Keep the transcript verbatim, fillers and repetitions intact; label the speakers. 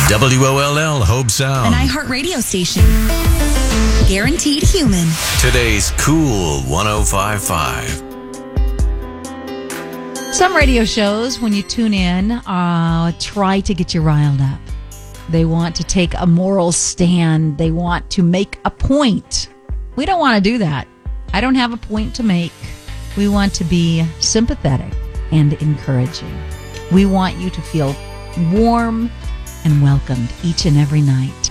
Speaker 1: W O L L Hope Sound.
Speaker 2: An iHeart radio station. Guaranteed human.
Speaker 1: Today's Cool one oh five point five.
Speaker 3: Some radio shows, when you tune in, uh, try to get you riled up. They want to take a moral stand. They want to make a point. We don't want to do that. I don't have a point to make. We want to be sympathetic and encouraging. We want you to feel warm and welcomed each and every night.